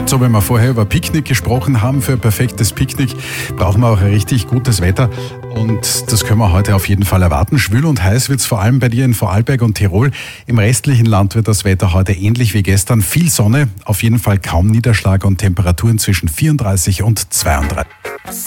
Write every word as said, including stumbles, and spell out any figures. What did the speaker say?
So, wenn wir vorher über Picknick gesprochen haben, für ein perfektes Picknick brauchen wir auch ein richtig gutes Wetter. Und das können wir heute auf jeden Fall erwarten. Schwül und heiß wird es vor allem bei dir in Vorarlberg und Tirol. Im restlichen Land wird das Wetter heute ähnlich wie gestern. Viel Sonne, auf jeden Fall kaum Niederschlag und Temperaturen zwischen vierunddreißig und zweiunddreißig.